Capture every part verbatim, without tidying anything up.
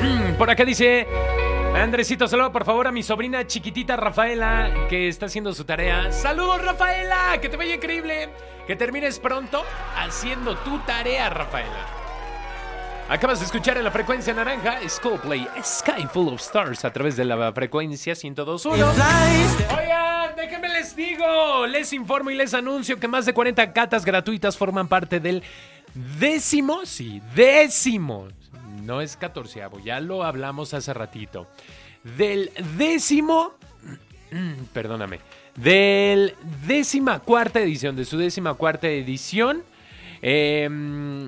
Por acá dice Andresito, saludo por favor a mi sobrina chiquitita Rafaela, que está haciendo su tarea. ¡Saludos, Rafaela! Que te vaya increíble. Que termines pronto haciendo tu tarea, Rafaela. Acabas de escuchar en la frecuencia naranja Coldplay, Sky Full of Stars, a través de la frecuencia ciento dos punto uno. Oigan, déjenme les digo, les informo y les anuncio que más de cuarenta catas gratuitas forman parte del décimo, sí, décimo, no es catorceavo, ya lo hablamos hace ratito, del décimo, perdóname, del décima cuarta edición, de su décima cuarta edición, eh...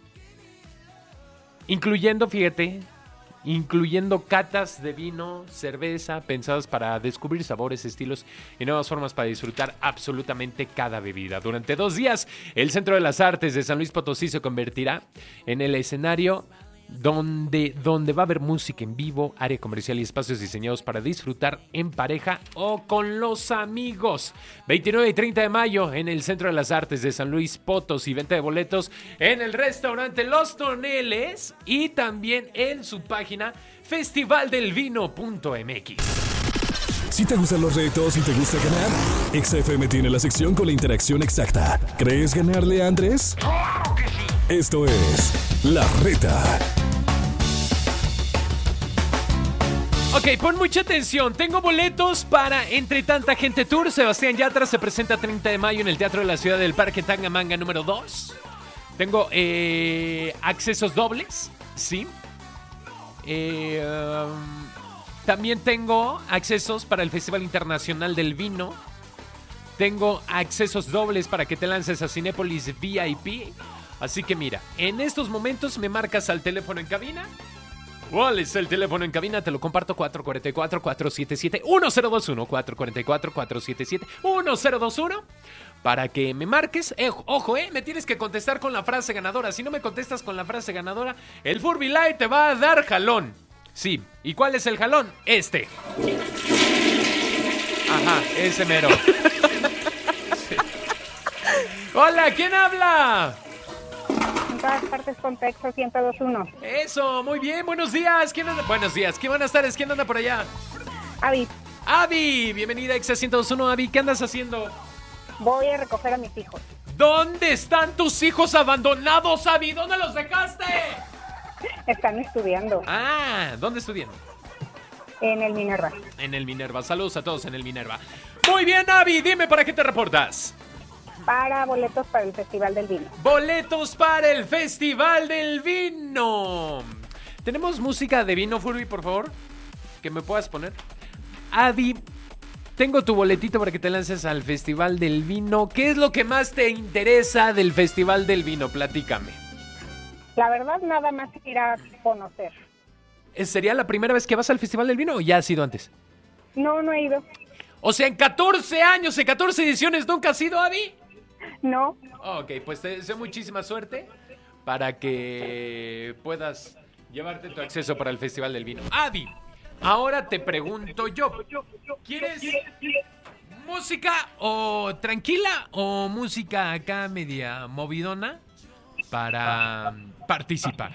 Incluyendo, fíjate, incluyendo catas de vino, cerveza, pensadas para descubrir sabores, estilos y nuevas formas para disfrutar absolutamente cada bebida. Durante dos días, el Centro de las Artes de San Luis Potosí se convertirá en el escenario donde, donde va a haber música en vivo, área comercial y espacios diseñados para disfrutar en pareja o con los amigos. veintinueve y treinta de mayo en el Centro de las Artes de San Luis Potosí. Venta de boletos en el restaurante Los Toneles y también en su página festival del vino punto m x. Si te gustan los retos y te gusta ganar, Exa F M tiene la sección con la interacción exacta. ¿Crees ganarle a Andrés? ¡Claro que sí! Esto es La Reta. Ok, pon mucha atención. Tengo boletos para Entre Tanta Gente Tour. Sebastián Yatra se presenta treinta de mayo en el Teatro de la Ciudad del Parque Tangamanga número dos. Tengo eh, accesos dobles, ¿sí? Eh, um, también tengo accesos para el Festival Internacional del Vino. Tengo accesos dobles para que te lances a Cinépolis V I P. Así que mira, en estos momentos me marcas al teléfono en cabina. ¿Cuál es el teléfono en cabina? Te lo comparto: cuatro cuatro cuatro, cuatro siete siete, uno cero dos uno, cuatro cuatro cuatro, cuatro siete siete, uno cero dos uno, para que me marques. Eh, ojo, eh, me tienes que contestar con la frase ganadora. Si no me contestas con la frase ganadora, el Furby Light te va a dar jalón. Sí, ¿y cuál es el jalón? Este. Ajá, ese mero. Sí. Hola, ¿quién habla? En todas partes, contexto ciento dos punto uno. Eso, muy bien, buenos días. ¿Quién anda? Buenos días, ¿qué buenas tardes? ¿Quién anda por allá? Avi. Avi, bienvenida a Exa ciento dos punto uno. Avi, ¿qué andas haciendo? Voy a recoger a mis hijos. ¿Dónde están tus hijos abandonados, Avi? ¿Dónde los dejaste? Están estudiando. Ah, ¿dónde estudian? En el Minerva. En el Minerva, saludos a todos en el Minerva. Muy bien, Avi, dime, ¿para qué te reportas? Para boletos para el Festival del Vino. Boletos para el Festival del Vino. ¿Tenemos música de vino, Furby, por favor? ¿Que me puedas poner? Avi, tengo tu boletito para que te lances al Festival del Vino. ¿Qué es lo que más te interesa del Festival del Vino? Platícame. La verdad, nada más ir a conocer. ¿Sería la primera vez que vas al Festival del Vino o ya has ido antes? No, no he ido. O sea, en catorce años, en catorce ediciones, ¿nunca has ido, Avi? No. Ok, pues te deseo muchísima suerte para que puedas llevarte tu acceso para el Festival del Vino. Avi, ahora te pregunto yo, ¿quieres música o tranquila o música acá media movidona para participar?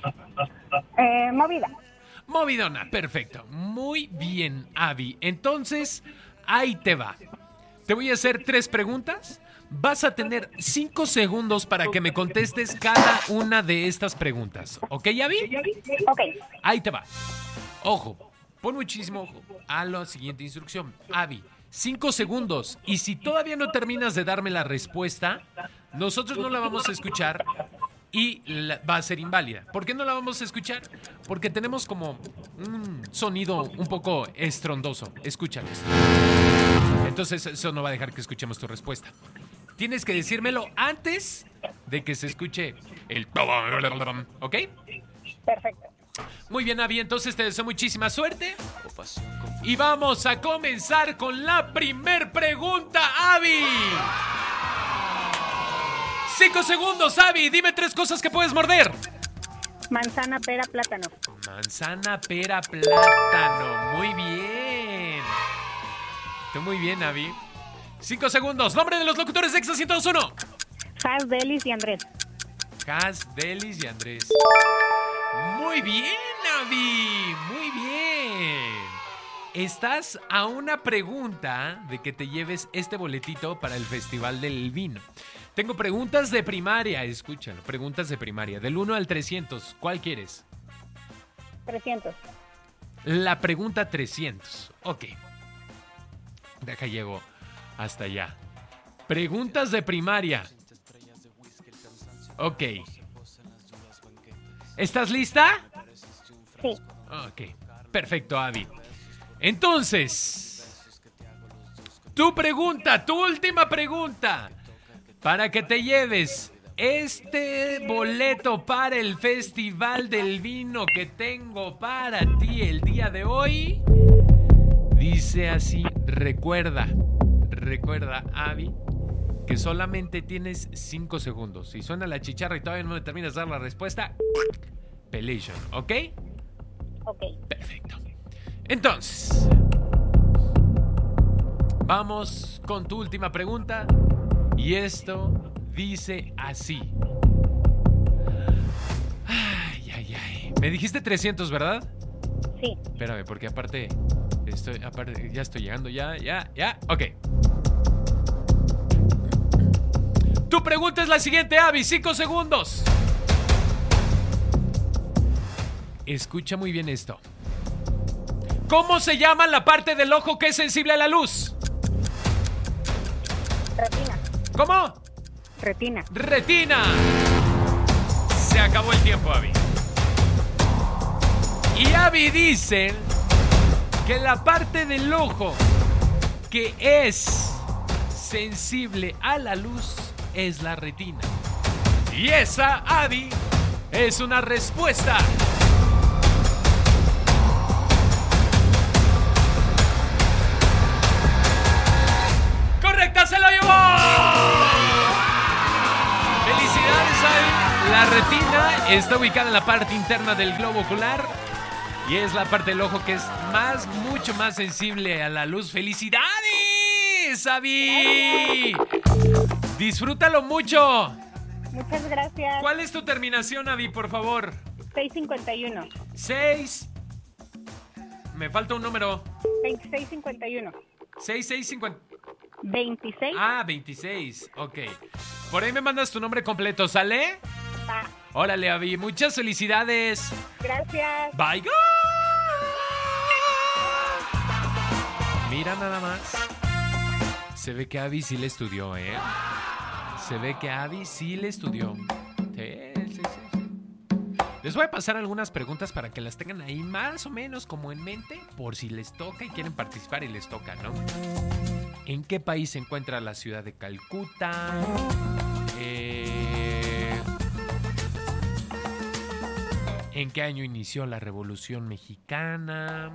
Eh, movida. Movidona, perfecto. Muy bien, Avi. Entonces, ahí te va. Te voy a hacer tres preguntas. Vas a tener cinco segundos para que me contestes cada una de estas preguntas. ¿Ok, Avi? Ok. Ahí te va. Ojo, pon muchísimo ojo a la siguiente instrucción. Avi, cinco segundos. Y si todavía no terminas de darme la respuesta, nosotros no la vamos a escuchar y la, va a ser inválida. ¿Por qué no la vamos a escuchar? Porque tenemos como un sonido un poco estrondoso. Escucha esto. Entonces eso no va a dejar que escuchemos tu respuesta. Tienes que decírmelo antes de que se escuche el... ¿Ok? Perfecto. Muy bien, Avi, entonces te deseo muchísima suerte. Y vamos a comenzar con la primer pregunta, Avi. Cinco segundos, Avi. Dime tres cosas que puedes morder. Manzana, pera, plátano. Manzana, pera, plátano. Muy bien. Tú muy bien, Avi. Cinco segundos. Nombre de los locutores de Exa ciento dos punto uno. Has, Delis y Andrés. Has, Delis y Andrés. Muy bien, Avi! Muy bien. Estás a una pregunta de que te lleves este boletito para el Festival del Vino. Tengo preguntas de primaria, escúchalo. Preguntas de primaria, del uno al trescientos. ¿Cuál quieres? trescientos. La pregunta trescientos. Ok. Deja, llego hasta allá. Preguntas de primaria. Ok. ¿Estás lista? Sí. Ok. Perfecto, Avi. Entonces, tu pregunta, tu última pregunta, para que te lleves este boleto para el Festival del Vino que tengo para ti el día de hoy, dice así. Recuerda, recuerda, Avi, que solamente tienes cinco segundos. Si suena la chicharra y todavía no me terminas de dar la respuesta, Pelation, ¿ok? Ok. Perfecto. Entonces, vamos con tu última pregunta. Y esto dice así. Ay, ay, ay. Me dijiste trescientos, ¿verdad? Sí. Espérame, porque aparte, estoy, aparte ya estoy llegando, ya, ya, ya. Ok. Tu pregunta es la siguiente, Avi. Cinco segundos. Escucha muy bien esto. ¿Cómo se llama la parte del ojo que es sensible a la luz? Retina. ¿Cómo? Retina. Retina. Se acabó el tiempo, Avi. Y Avi dice que la parte del ojo que es sensible a la luz es la retina. Y esa, Avi, es una respuesta correcta. ¡Se lo llevó! ¡Felicidades, Avi! La retina está ubicada en la parte interna del globo ocular y es la parte del ojo que es más, mucho más sensible a la luz. ¡Felicidades, Avi! ¡Disfrútalo mucho! Muchas gracias. ¿Cuál es tu terminación, Avi, por favor? seiscientos cincuenta y uno. seis. Me falta un número. veintiséis cincuenta y uno. seis, seis, cincuenta. veintiséis. Ah, veintiséis. Ok. Por ahí me mandas tu nombre completo, ¿sale? Ah, Órale, Avi. Muchas felicidades. gracias. Bye. Go. Mira nada más. Se ve que Avi sí le estudió, ¿eh? Se ve que Avi sí le estudió. Sí, sí, sí, sí. Les voy a pasar algunas preguntas para que las tengan ahí más o menos como en mente, por si les toca y quieren participar y les toca, ¿no? ¿En qué país se encuentra la ciudad de Calcuta? Eh... ¿En qué año inició la Revolución Mexicana?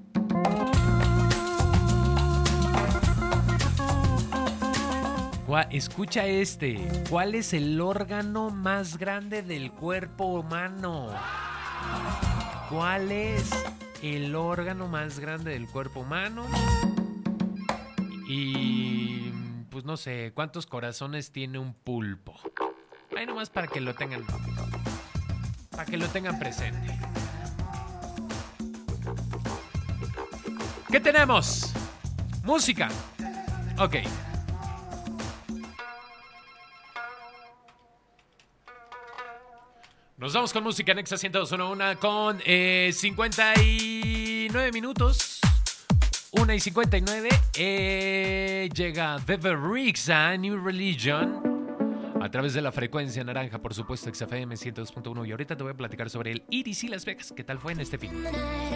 Escucha este. ¿Cuál es el órgano más grande del cuerpo humano? ¿Cuál es el órgano más grande del cuerpo humano? Y pues no sé, ¿cuántos corazones tiene un pulpo? Ahí nomás para que lo tengan, para que lo tengan presente. ¿Qué tenemos? Música. Ok. Nos vamos con música en Exa ciento dos punto uno con eh, cincuenta y nueve minutos. una y cincuenta y nueve. Eh, llega The Verixa, New Religion. A través de la frecuencia naranja, por supuesto, Exa F M ciento dos punto uno. Y ahorita te voy a platicar sobre el Iris y Las Vegas. ¿Qué tal fue en este fin?